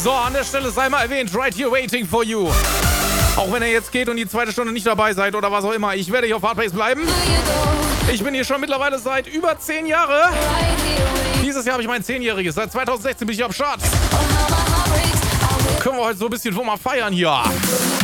So, an der Stelle sei mal erwähnt, right here waiting for you. Auch wenn er jetzt geht und die zweite Stunde nicht dabei seid oder was auch immer, ich werde hier auf Hardbase bleiben. Ich bin hier schon mittlerweile seit über 10 Jahren. Dieses Jahr habe ich mein 10-jähriges. Seit 2016 bin ich am Start. Können wir heute so ein bisschen mal feiern hier.